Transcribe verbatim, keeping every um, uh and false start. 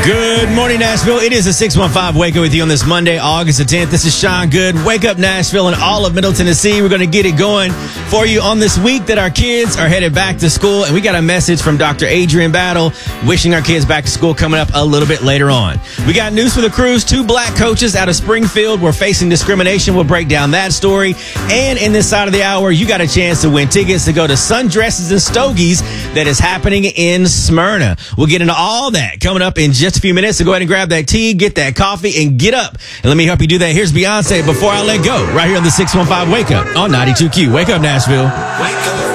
Good morning, Nashville. It is a six one five Wake Up with you on this Monday, August the tenth. This is Sean Good. Wake up, Nashville, and all of Middle Tennessee. We're going to get it going for you on this week that our kids are headed back to school. And we got a message from Doctor Adrian Battle wishing our kids back to school coming up a little bit later on. We got news for the Crews. Two black coaches out of Springfield were facing discrimination. We'll break down that story. And in this side of the hour, you got a chance to win tickets to go to Sundresses and Stogies that is happening in Smyrna. We'll get into all that coming up in just a few minutes. So go ahead and grab that tea, get that coffee, and get up. And let me help you do that. Here's Beyonce, Before I Let Go, right here on the six one five Wake Up on ninety-two Q. Wake up, Nashville. Wake up.